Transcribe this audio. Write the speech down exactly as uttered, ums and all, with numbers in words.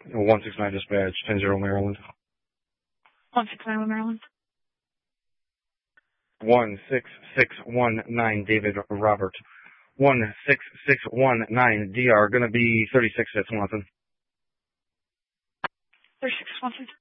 one six nine dispatch, ten zero Maryland. one six nine Maryland. one six six one nine David Robert. one six six one nine D R, gonna be thirty-six at Swanson. thirty-six Swanson.